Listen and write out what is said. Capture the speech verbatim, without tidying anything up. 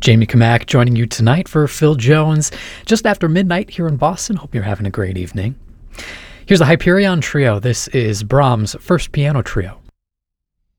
Jamie Kamak joining you tonight for Phil Jones, just after midnight here in Boston. Hope you're having a great evening. Here's the Hyperion Trio. This is Brahms' first piano trio.